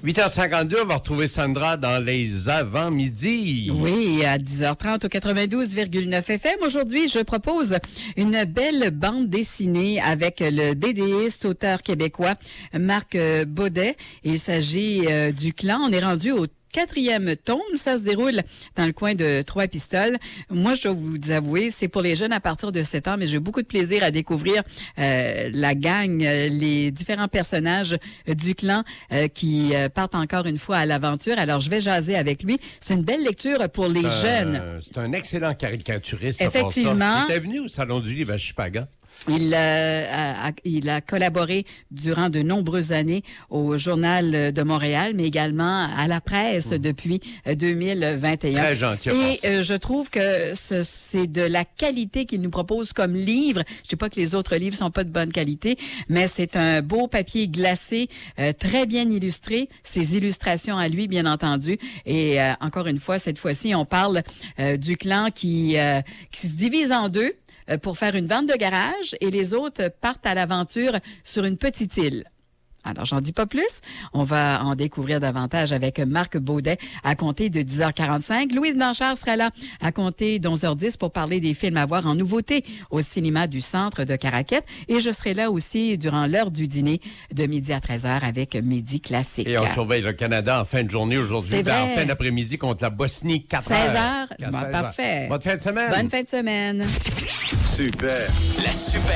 8h52, on va retrouver Sandra dans les avant-midi. Oui, à 10h30 au 92,9 FM. Aujourd'hui, je propose une belle bande dessinée avec le BDiste, auteur québécois Marc Baudet. Il s'agit du Clan. On est rendu au 4e tome, ça se déroule dans le coin de Trois-Pistoles. Moi, je dois vous avouer, c'est pour les jeunes à partir de 7 ans, mais j'ai beaucoup de plaisir à découvrir la gang, les différents personnages du clan qui partent encore une fois à l'aventure. Alors, je vais jaser avec lui. C'est une belle lecture pour les jeunes. C'est un excellent caricaturiste. Effectivement. Il était venu au Salon du Livre à Chupagan. Il a collaboré durant de nombreuses années au Journal de Montréal, mais également à la presse depuis 2021. Très gentil. Et je trouve que c'est de la qualité qu'il nous propose comme livre. Je dis pas que les autres livres sont pas de bonne qualité, mais c'est un beau papier glacé, très bien illustré. Ses illustrations à lui, bien entendu. Et encore une fois, cette fois-ci, on parle du clan qui se divise en deux pour faire une vente de garage et les autres partent à l'aventure sur une petite île. Alors, j'en dis pas plus. On va en découvrir davantage avec Marc Baudet à compter de 10h45. Louise Blanchard sera là à compter d'11h10 pour parler des films à voir en nouveauté au cinéma du centre de Caraquette. Et je serai là aussi durant l'heure du dîner de midi à 13h avec Midi Classique. Et on surveille le Canada en fin de journée aujourd'hui. C'est vrai. En fin d'après-midi contre la Bosnie, 4h. 16h. Bon, parfait. Bonne fin de semaine. Bonne fin de semaine. Super. La super.